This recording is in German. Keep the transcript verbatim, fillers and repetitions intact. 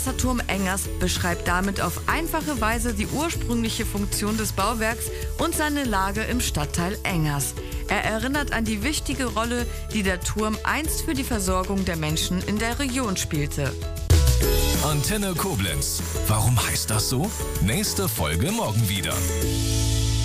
Wasserturm Engers beschreibt damit auf einfache Weise die ursprüngliche Funktion des Bauwerks und seine Lage im Stadtteil Engers. Er erinnert an die wichtige Rolle, die der Turm einst für die Versorgung der Menschen in der Region spielte. Antenne Koblenz. Warum heißt das so? Nächste Folge morgen wieder.